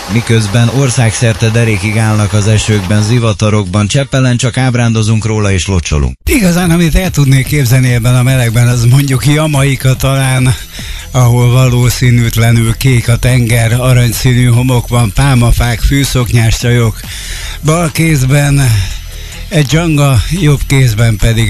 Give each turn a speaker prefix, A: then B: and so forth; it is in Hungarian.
A: Miközben országszerte derékig állnak az esőkben, zivatarokban, Csepelen csak ábrándozunk róla és locsolunk.
B: Igazán, amit el tudnék képzelni ebben a melegben, az mondjuk Jamaika talán, ahol valószínűtlenül kék a tenger, aranyszínű homok van, pálmafák, fűszoknyás csajok, bal kézben egy dzsanga, jobb kézben pedig